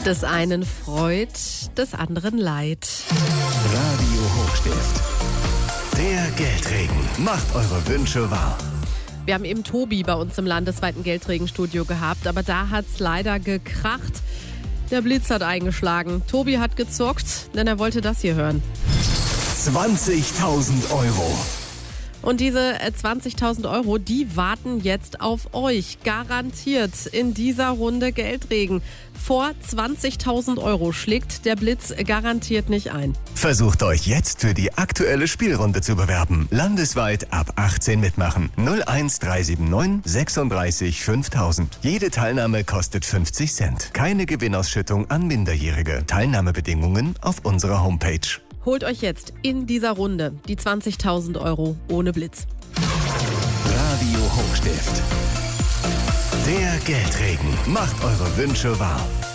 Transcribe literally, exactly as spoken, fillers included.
Des einen Freud, des anderen Leid. Radio Hochstift. Der Geldregen macht eure Wünsche wahr. Wir haben eben Tobi bei uns im landesweiten Geldregenstudio gehabt, aber da hat's leider gekracht. Der Blitz hat eingeschlagen. Tobi hat gezockt, denn er wollte das hier hören. zwanzigtausend Euro. Und diese zwanzigtausend Euro, die warten jetzt auf euch. Garantiert in dieser Runde Geldregen. Vor zwanzigtausend Euro schlägt der Blitz garantiert nicht ein. Versucht euch jetzt für die aktuelle Spielrunde zu bewerben. Landesweit ab achtzehn mitmachen. null eins drei sieben neun sechsunddreißig fünftausend. Jede Teilnahme kostet fünfzig Cent. Keine Gewinnausschüttung an Minderjährige. Teilnahmebedingungen auf unserer Homepage. Holt euch jetzt in dieser Runde die zwanzigtausend Euro ohne Blitz. Radio Hochstift. Der Geldregen macht eure Wünsche wahr.